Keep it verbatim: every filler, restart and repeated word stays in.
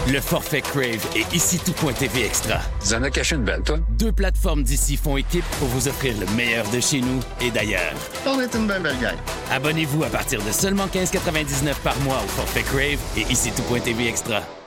Le forfait Crave et ici tout.tv Extra. Tu en as caché une belle, toi? Deux plateformes d'ici font équipe pour vous offrir le meilleur de chez nous et d'ailleurs. On est une belle belle gang. Abonnez-vous à partir de seulement quinze quatre-vingt-dix-neuf par mois au forfait Crave et ici tout.tv Extra.